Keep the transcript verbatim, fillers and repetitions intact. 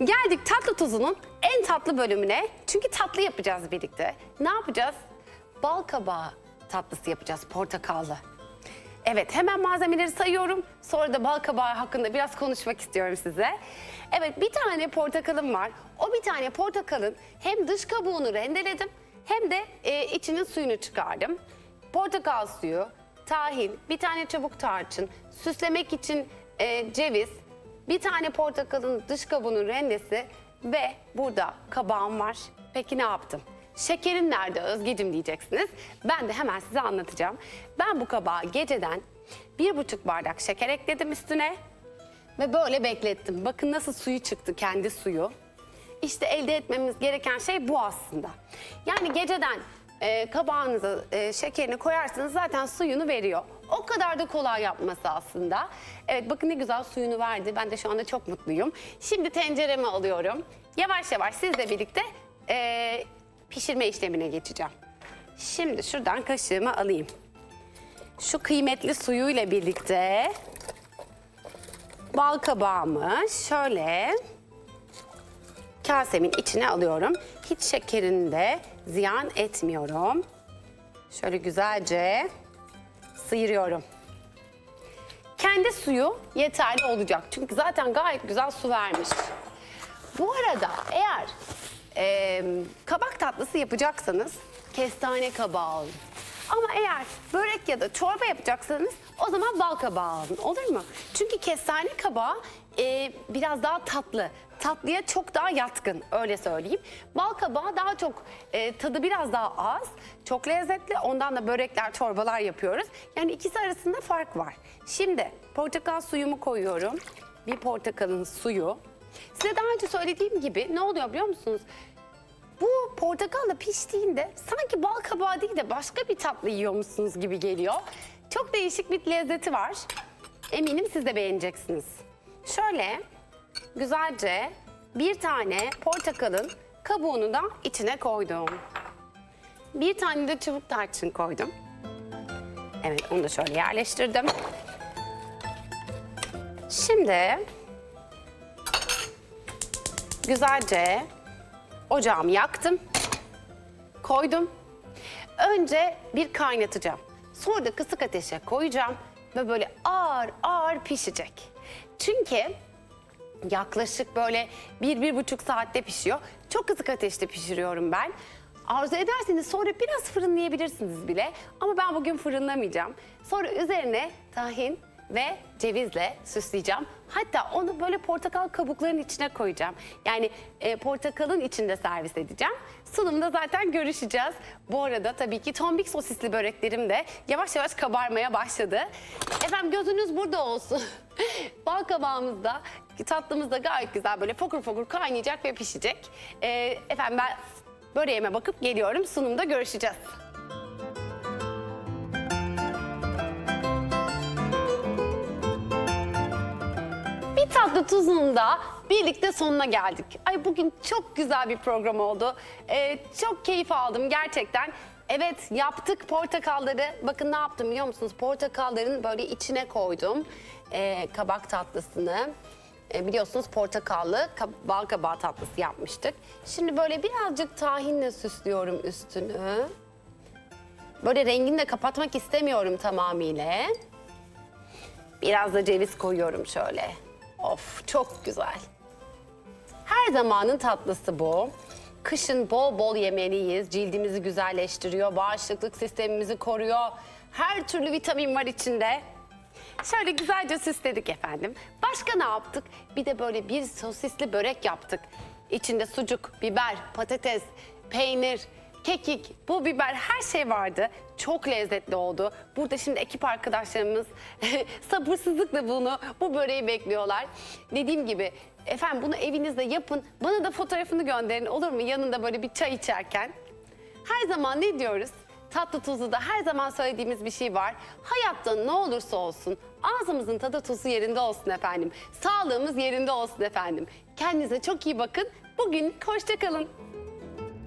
Geldik tatlı tuzunun en tatlı bölümüne. Çünkü tatlı yapacağız birlikte. Ne yapacağız? Bal kabağı tatlısı yapacağız, portakallı. Evet, hemen malzemeleri sayıyorum. Sonra da bal kabağı hakkında biraz konuşmak istiyorum size. Evet, bir tane portakalım var. O bir tane portakalın hem dış kabuğunu rendeledim hem de e, içinin suyunu çıkardım. Portakal suyu, tahin, bir tane çubuk tarçın, süslemek için e, ceviz, bir tane portakalın dış kabuğunun rendesi ve burada kabağım var. Peki ne yaptım? Şekerim nerede Özgeciğim diyeceksiniz. Ben de hemen size anlatacağım. Ben bu kabağa geceden bir buçuk bardak şeker ekledim üstüne ve böyle beklettim. Bakın nasıl suyu çıktı, kendi suyu. İşte elde etmemiz gereken şey bu aslında. Yani geceden e, kabağınıza e, şekerini koyarsınız, zaten suyunu veriyor. O kadar da kolay yapması aslında. Evet, bakın ne güzel suyunu verdi. Ben de şu anda çok mutluyum. Şimdi tenceremi alıyorum. Yavaş yavaş sizle birlikte e, pişirme işlemine geçeceğim. Şimdi şuradan kaşığımı alayım. Şu kıymetli suyuyla birlikte bal kabağımı şöyle kasemin içine alıyorum. Hiç şekerini de ziyan etmiyorum. Şöyle güzelce sıyırıyorum. Kendi suyu yeterli olacak. Çünkü zaten gayet güzel su vermiş. Bu arada eğer e, kabak tatlısı yapacaksanız kestane kabağı alın. Ama eğer börek ya da çorba yapacaksanız o zaman bal kabağı alın. Olur mu? Çünkü kestane kabağı e, biraz daha tatlı. Tatlıya çok daha yatkın, öyle söyleyeyim. Bal kabağı daha çok e, tadı biraz daha az. Çok lezzetli. Ondan da börekler, çorbalar yapıyoruz. Yani ikisi arasında fark var. Şimdi portakal suyumu koyuyorum. Bir portakalın suyu. Size daha önce söylediğim gibi ne oluyor biliyor musunuz? Bu portakalla piştiğinde sanki bal kabağı değil de başka bir tatlı yiyormuşsunuz gibi geliyor. Çok değişik bir lezzeti var. Eminim siz de beğeneceksiniz. Şöyle güzelce bir tane portakalın kabuğunu da içine koydum. Bir tane de çubuk tarçın koydum. Evet, onu da şöyle yerleştirdim. Şimdi güzelce ocağımı yaktım, koydum. Önce bir kaynatacağım. Sonra da kısık ateşe koyacağım ve böyle ağır ağır pişecek. Çünkü yaklaşık böyle bir, bir buçuk saatte pişiyor. Çok kısık ateşte pişiriyorum ben. Arzu ederseniz sonra biraz fırınlayabilirsiniz bile. Ama ben bugün fırınlamayacağım. Sonra üzerine tahin ve cevizle süsleyeceğim. Hatta onu böyle portakal kabuklarının içine koyacağım. Yani e, portakalın içinde servis edeceğim. Sunumda zaten görüşeceğiz. Bu arada tabii ki tombik sosisli böreklerim de yavaş yavaş kabarmaya başladı. Efendim gözünüz burada olsun. Bal kabağımız da, tatlımız da gayet güzel böyle fokur fokur kaynayacak ve pişecek. E, efendim ben böreğime bakıp geliyorum. Sunumda görüşeceğiz. Tatlı tuzunun da birlikte sonuna geldik. Ay bugün çok güzel bir program oldu. Ee, çok keyif aldım gerçekten. Evet, yaptık portakalları. Bakın ne yaptım biliyor musunuz? Portakalların böyle içine koydum ee, kabak tatlısını. Ee, biliyorsunuz portakallı bal kabağı tatlısı yapmıştık. Şimdi böyle birazcık tahinle süslüyorum üstünü. Böyle rengini de kapatmak istemiyorum tamamıyla. Biraz da ceviz koyuyorum şöyle. Of, çok güzel. Her zamanın tatlısı bu. Kışın bol bol yemeliyiz. Cildimizi güzelleştiriyor, bağışıklık sistemimizi koruyor. Her türlü vitamin var içinde. Şöyle güzelce süsledik efendim. Başka ne yaptık? Bir de böyle bir sosisli börek yaptık. İçinde sucuk, biber, patates, peynir, kekik, pul biber, her şey vardı. Çok lezzetli oldu. Burada şimdi ekip arkadaşlarımız sabırsızlıkla bunu, bu böreği bekliyorlar. Dediğim gibi efendim bunu evinizde yapın. Bana da fotoğrafını gönderin, olur mu? Yanında böyle bir çay içerken. Her zaman ne diyoruz? Tatlı tuzlu da her zaman söylediğimiz bir şey var. Hayatta ne olursa olsun ağzımızın tadı tuzu yerinde olsun efendim. Sağlığımız yerinde olsun efendim. Kendinize çok iyi bakın. Bugün hoşça kalın.